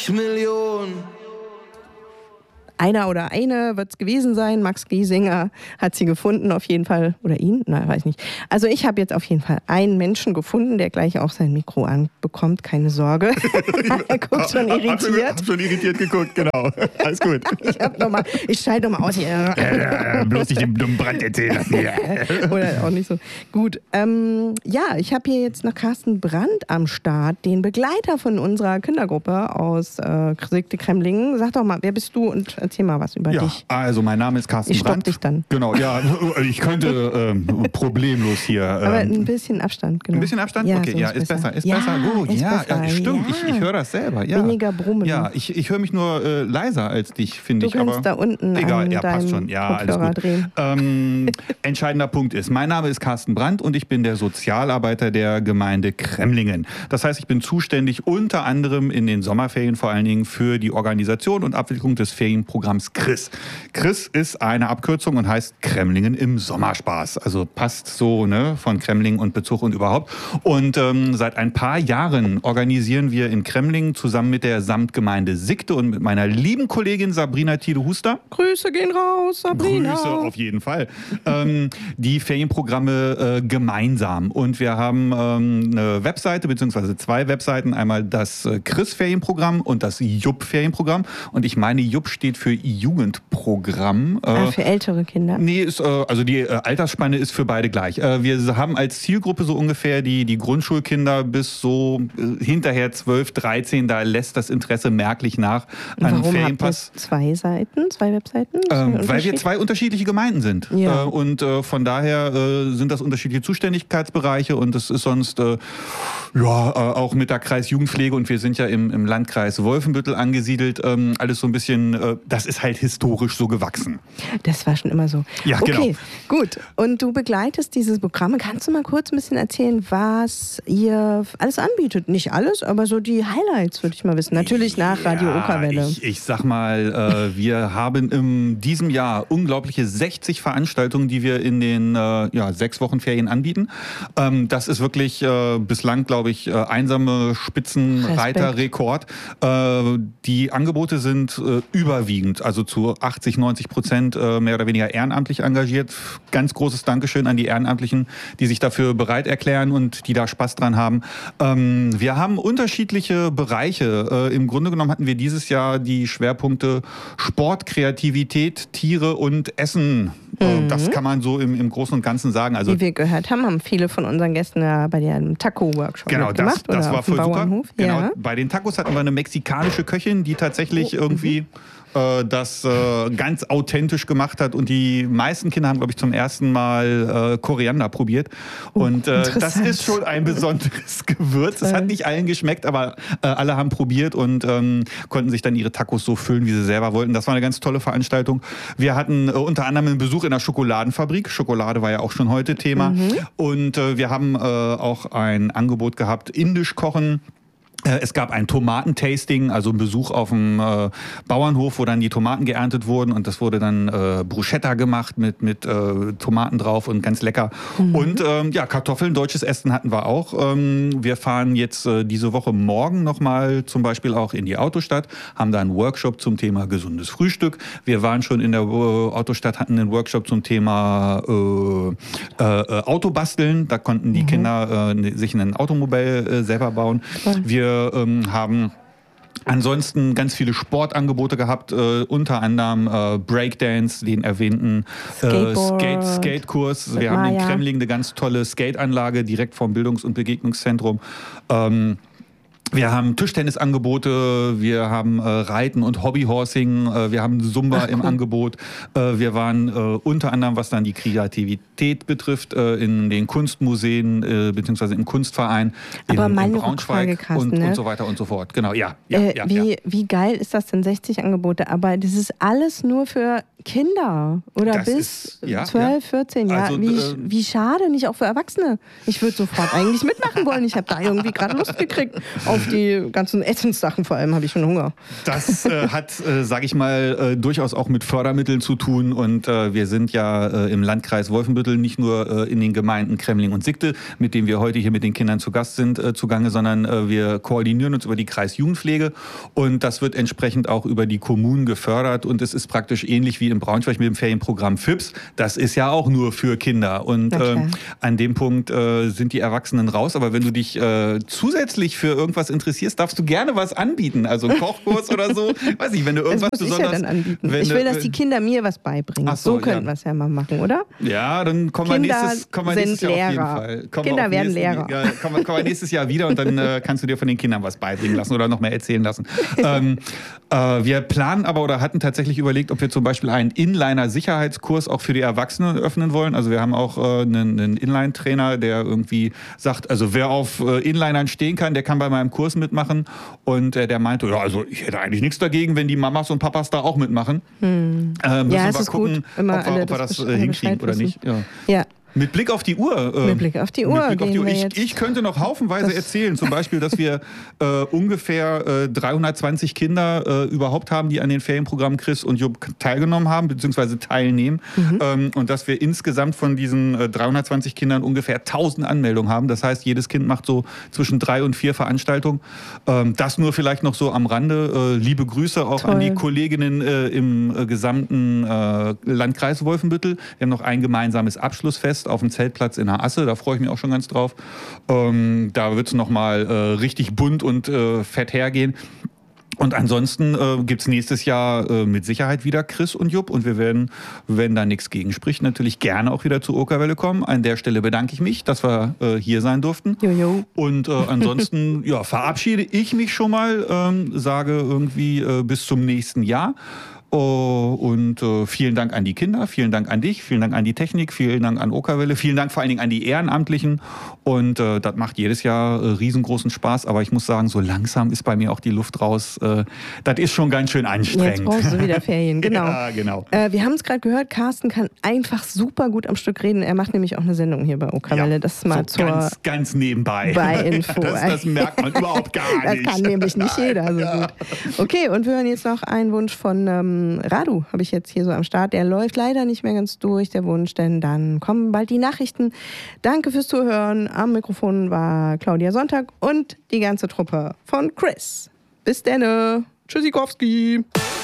Million. Einer oder eine wird es gewesen sein. Max Giesinger hat sie gefunden, auf jeden Fall. Oder ihn? Nein, weiß nicht. Also ich habe jetzt auf jeden Fall einen Menschen gefunden, der gleich auch sein Mikro anbekommt. Keine Sorge. Er guckt schon irritiert. Hab schon irritiert geguckt, genau. Alles gut. Ich schalte nochmal aus hier. Bloß nicht den dummen Brand erzählen. Oder auch nicht so. Gut. Ja, ich habe hier jetzt noch Carsten Brandt am Start, den Begleiter von unserer Kindergruppe aus Sigte Kremlingen. Sag doch mal, wer bist du und erzähl mal was über dich. Also mein Name ist Carsten Brandt. Ich stopp dich dann. Genau, ja, ich könnte problemlos hier. Aber ein bisschen Abstand, genau. Ein bisschen Abstand? Ja, okay, so ja, ist besser. Ist ja, besser. Gut, ist ja, besser. Stimmt, Ja. ich höre das selber. Ja. Weniger Brummen. Ja, ich höre mich nur leiser als dich, finde ich. Du kannst da unten egal, an ja, passt schon. Ja, alles gut. Drehen. Entscheidender Punkt ist, mein Name ist Carsten Brandt und ich bin der Sozialarbeiter der Gemeinde Kremlingen. Das heißt, ich bin zuständig unter anderem in den Sommerferien vor allen Dingen für die Organisation und Abwicklung des Ferienprogramms CHRIS. CHRIS ist eine Abkürzung und heißt Kremlingen im Sommerspaß. Also passt so, ne, von Kremlingen und Bezug und überhaupt. Und seit ein paar Jahren organisieren wir in Kremlingen zusammen mit der Samtgemeinde Sigte und mit meiner lieben Kollegin Sabrina Thiele-Huster. Grüße gehen raus, Sabrina. Grüße auf jeden Fall. Die Ferienprogramme gemeinsam. Und wir haben eine Webseite, beziehungsweise zwei Webseiten. Einmal das CHRIS-Ferienprogramm und das JUP-Ferienprogramm. Und ich meine, JUP steht für Jugendprogramm. Für ältere Kinder? Nee, also die Altersspanne ist für beide gleich. Wir haben als Zielgruppe so ungefähr die Grundschulkinder bis so hinterher 12, 13. Da lässt das Interesse merklich nach an Ferienpass. Warum habt ihr zwei Webseiten? Weil wir zwei unterschiedliche Gemeinden sind. Ja. Und von daher sind das unterschiedliche Zuständigkeitsbereiche und es ist sonst auch mit der Kreisjugendpflege und wir sind ja im Landkreis Wolfenbüttel angesiedelt. Alles so ein bisschen, das ist halt historisch so gewachsen. Das war schon immer so. Ja, okay, genau. Gut. Und du begleitest dieses Programm. Kannst du mal kurz ein bisschen erzählen, was ihr alles anbietet? Nicht alles, aber so die Highlights würde ich mal wissen. Natürlich nach Radio Okerwelle. Ich sag mal, wir haben in diesem Jahr unglaubliche 60 Veranstaltungen, die wir in den 6 Wochen Ferien anbieten. Das ist wirklich bislang, glaube ich, einsame Spitzenreiterrekord. Die Angebote sind überwiegend, also zu 80-90% mehr oder weniger ehrenamtlich engagiert. Ganz großes Dankeschön an die Ehrenamtlichen, die sich dafür bereit erklären und die da Spaß dran haben. Wir haben unterschiedliche Bereiche. Im Grunde genommen hatten wir dieses Jahr die Schwerpunkte Sport, Kreativität, Tiere und Essen. Das kann man so im Großen und Ganzen sagen. Also, wie wir gehört haben viele von unseren Gästen ja bei dem Taco-Workshop das gemacht. war voll super. Genau, Ja. bei den Tacos hatten wir eine mexikanische Köchin, die tatsächlich irgendwie das ganz authentisch gemacht hat und die meisten Kinder haben, glaube ich, zum ersten Mal Koriander probiert und das ist schon ein besonderes Gewürz. Es hat nicht allen geschmeckt, aber alle haben probiert und konnten sich dann ihre Tacos so füllen, wie sie selber wollten. Das war eine ganz tolle Veranstaltung. Wir hatten unter anderem einen Besuch in der Schokoladenfabrik. Schokolade war ja auch schon heute Thema und wir haben auch ein Angebot gehabt, indisch kochen. Es gab ein Tomatentasting, also ein Besuch auf dem Bauernhof, wo dann die Tomaten geerntet wurden und das wurde dann Bruschetta gemacht mit Tomaten drauf und ganz lecker. Und Kartoffeln, deutsches Essen hatten wir auch. Wir fahren jetzt diese Woche morgen nochmal zum Beispiel auch in die Autostadt, haben da einen Workshop zum Thema gesundes Frühstück. Wir waren schon in der Autostadt, hatten einen Workshop zum Thema Autobasteln. Da konnten die Kinder sich ein Automobil selber bauen. Wir haben ansonsten ganz viele Sportangebote gehabt, unter anderem Breakdance, den erwähnten Skate-Kurs. Wir haben in Kremlingen eine ganz tolle Skateanlage direkt vom Bildungs- und Begegnungszentrum. Wir haben Tischtennisangebote, wir haben Reiten und Hobbyhorsing, wir haben Zumba im Angebot. Wir waren unter anderem, was dann die Kreativität betrifft, in den Kunstmuseen beziehungsweise im Kunstverein in Braunschweig und so weiter und so fort. Genau, wie geil ist das denn, 60 Angebote? Aber das ist alles nur für Kinder oder Das bis ist- ja, 12, 14 Jahre. Also, wie schade, nicht auch für Erwachsene. Ich würde sofort eigentlich mitmachen wollen. Ich habe da irgendwie gerade Lust gekriegt auf die ganzen Essenssachen. Vor allem habe ich schon Hunger. Das hat, sage ich mal, durchaus auch mit Fördermitteln zu tun. Und wir sind ja im Landkreis Wolfenbüttel nicht nur in den Gemeinden Kremling und Sickte, mit denen wir heute hier mit den Kindern zu Gast sind, zugange, sondern wir koordinieren uns über die Kreisjugendpflege. Und das wird entsprechend auch über die Kommunen gefördert. Und es ist praktisch ähnlich wie in Braunschweig mit dem Ferienprogramm FIPS. Das ist ja auch nur für Kinder. Und an dem Punkt sind die Erwachsenen raus. Aber wenn du dich zusätzlich für irgendwas interessierst, darfst du gerne was anbieten. Also einen Kochkurs oder so. Weiß nicht, wenn du irgendwas das muss besonders... ich ja dann anbieten. Ich will, dass die Kinder mir was beibringen. Ach so, könnten ja. wir es ja mal machen, oder? Ja, dann kommen wir Kinder nächstes Jahr auf jeden Lehrer. Fall. Kinder werden Lehrer. Kommen wir nächstes Jahr wieder und dann kannst du dir von den Kindern was beibringen lassen oder noch mehr erzählen lassen. Wir planen aber oder hatten tatsächlich überlegt, ob wir zum Beispiel einen Inliner-Sicherheitskurs auch für die Erwachsenen öffnen wollen. Also wir haben auch einen Inline-Trainer, der irgendwie sagt, also wer auf Inlinern stehen kann, der kann bei meinem Kurs mitmachen. Und der meinte, ja, also ich hätte eigentlich nichts dagegen, wenn die Mamas und Papas da auch mitmachen. Müssen Ja, wir es ist gucken, gut, immer ob alle wir das das hinkriegen Bescheid oder wissen. nicht. Ja. Ja. Mit Blick auf die Uhr. Mit Blick auf die Uhr gehen wir jetzt. Ich könnte noch haufenweise erzählen. Zum Beispiel, dass wir ungefähr 320 Kinder überhaupt haben, die an den Ferienprogrammen Chris und Jupp teilgenommen haben, beziehungsweise teilnehmen. Und dass wir insgesamt von diesen 320 Kindern ungefähr 1000 Anmeldungen haben. Das heißt, jedes Kind macht so zwischen 3 und 4 Veranstaltungen. Das nur vielleicht noch so am Rande. Liebe Grüße auch an die Kolleginnen im gesamten Landkreis Wolfenbüttel. Wir haben noch ein gemeinsames Abschlussfest auf dem Zeltplatz in der Asse. Da freue ich mich auch schon ganz drauf. Da wird es nochmal richtig bunt und fett hergehen. Und ansonsten gibt es nächstes Jahr mit Sicherheit wieder Chris und Jupp. Und wir werden, wenn da nichts gegen spricht, natürlich gerne auch wieder zur Okerwelle kommen. An der Stelle bedanke ich mich, dass wir hier sein durften. Jojo. Und ansonsten verabschiede ich mich schon mal, sage irgendwie bis zum nächsten Jahr. Und vielen Dank an die Kinder, vielen Dank an dich, vielen Dank an die Technik, vielen Dank an Okerwelle, vielen Dank vor allen Dingen an die Ehrenamtlichen. Und das macht jedes Jahr riesengroßen Spaß. Aber ich muss sagen, so langsam ist bei mir auch die Luft raus. Das ist schon ganz schön anstrengend. Jetzt brauchst du wieder Ferien, genau. Ja, genau. Wir haben es gerade gehört, Carsten kann einfach super gut am Stück reden. Er macht nämlich auch eine Sendung hier bei Okerwelle. Das ist mal so ganz nebenbei. Bei Info. Das merkt man überhaupt gar nicht. Das kann nämlich nicht jeder so gut. Okay, und wir hören jetzt noch einen Wunsch von Radu, habe ich jetzt hier so am Start. Der läuft leider nicht mehr ganz durch, der Wunsch, denn dann kommen bald die Nachrichten. Danke fürs Zuhören. Am Mikrofon war Claudia Sonntag und die ganze Truppe von Chris. Bis denne. Tschüssikowski.